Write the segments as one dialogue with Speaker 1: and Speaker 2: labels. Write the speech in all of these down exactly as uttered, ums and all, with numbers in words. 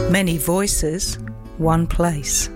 Speaker 1: Many voices, one place.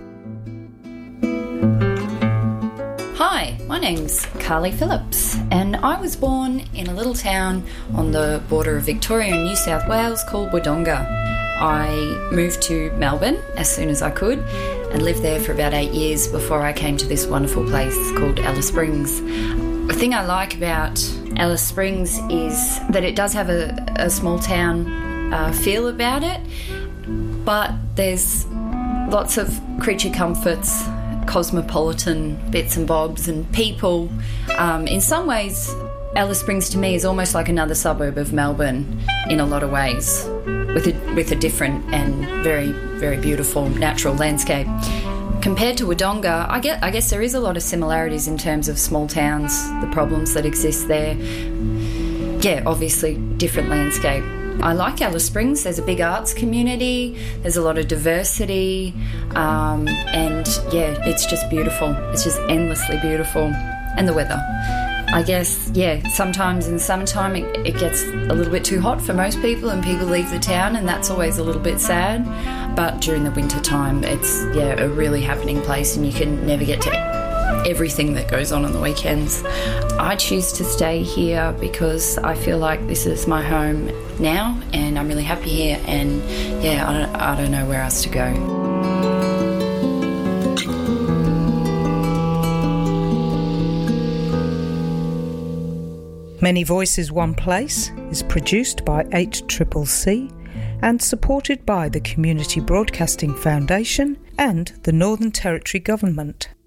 Speaker 2: Hi, my name's Carly Phillips, and I was born in a little town on the border of Victoria and New South Wales called Wodonga. I moved to Melbourne as soon as I could and lived there for about eight years before I came to this wonderful place called Alice Springs. The thing I like about Alice Springs is that it does have a, a small town uh, feel about it, but there's lots of creature comforts, cosmopolitan bits and bobs and people. Um, in some ways, Alice Springs to me is almost like another suburb of Melbourne in a lot of ways, with a, with a different and very, very beautiful natural landscape. Compared to Wodonga, I guess, I guess there is a lot of similarities in terms of small towns, the problems that exist there. Yeah, obviously different landscape. I like Alice Springs. There's a big arts community, there's a lot of diversity, um, and yeah, it's just beautiful. It's just endlessly beautiful. And the weather. I guess, yeah, sometimes in summertime it, it gets a little bit too hot for most people and people leave the town, and that's always a little bit sad. But during the winter time, it's, yeah, a really happening place, and you can never get to everything that goes on on the weekends. I choose to stay here because I feel like this is my home now, and I'm really happy here, and yeah, I don't, I don't know where else to go.
Speaker 1: Many Voices, One Place is produced by H C C C and supported by the Community Broadcasting Foundation and the Northern Territory Government.